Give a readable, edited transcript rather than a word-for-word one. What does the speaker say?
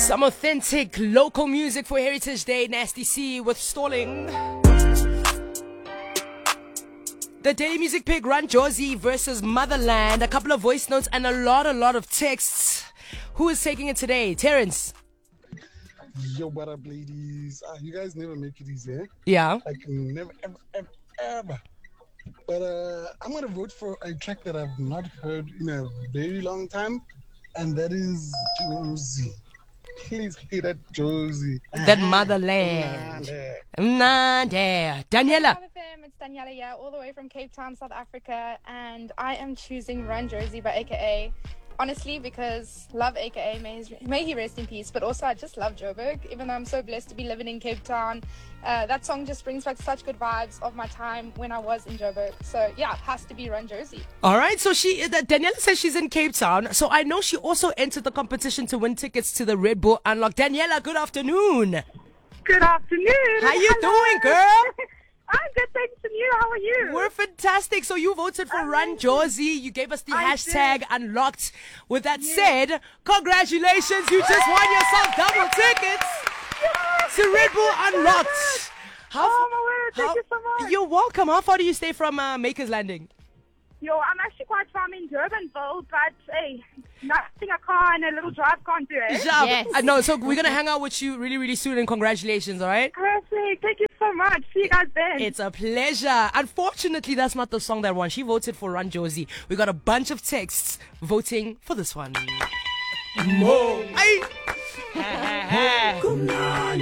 Some authentic local music for Heritage Day. Nasty C with Stalling. The Daily Music Pick, Run Josie versus Motherland. A couple of voice notes and a lot of texts. Who is taking it today? Terrence. Yo, what up, ladies? You guys never make it easy, eh? Yeah. Like, never, ever. But I'm going to vote for a track that I've not heard in a very long time, and that is Josie. Please play that Josie. That Motherland. Daniela. It's Daniela here, all the way from Cape Town, South Africa, and I am choosing Run Josie by AKA. Honestly, because love AKA, may he rest in peace, but also I just love Joburg, even though I'm so blessed to be living in Cape Town. That song just brings back such good vibes of my time when I was in Joburg. So yeah, it has to be Run Josie. All right, so Daniela says she's in Cape Town, so I know she also entered the competition to win tickets to the Red Bull Unlock. Daniela, good afternoon. Good afternoon. How you doing, girl? I'm good, thanks, and you? How are you? We're fantastic. So you voted for Run Josie. You gave us the hashtag unlocked. With that said, congratulations. You just won yourself double tickets to Red Bull Unlocked. My word, thank you so much. You're welcome. How far do you stay from Maker's Landing? Yo, I'm actually quite far. I'm in Durbanville, but hey, nothing a car and a little drive can't do it. Yes. I know. So we're going to hang out with you really soon, and congratulations, all right? Perfect. Thank you so much. See you guys then. It's a pleasure. Unfortunately, that's not the song that won. She voted for Run Josie. We got a bunch of texts voting for this one.